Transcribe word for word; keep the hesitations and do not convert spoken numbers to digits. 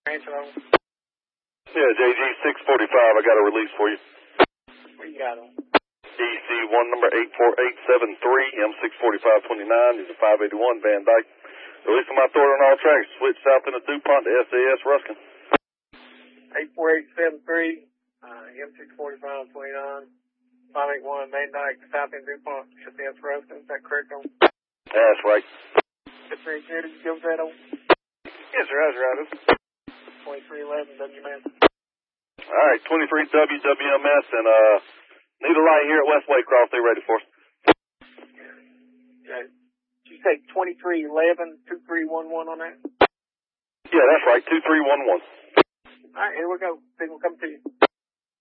Angelo. Yeah, J G six forty-five, I got a release for you. What you got on? E C one number eight four eight seven three, M six forty-five twenty-nine, is a five eighty-one Van Dyke. Release my authority on all tracks. Switch south into DuPont to S A S Ruskin. eight four eight seven three, uh, M six forty-five twenty-nine, five eighty-one Van Dyke, south in DuPont, S A S Ruskin. Is that correct on? That's right. That's very good. Did you give that on? Yes, sir, that's right. twenty-three eleven W M S. All right, twenty-three W W M S, and uh, need a light here at West Waycross. They ready for us. Yeah. Did you say twenty-three eleven two three one one on that? Yeah, that's right, two three one one. All right, here we go. Signal coming to you.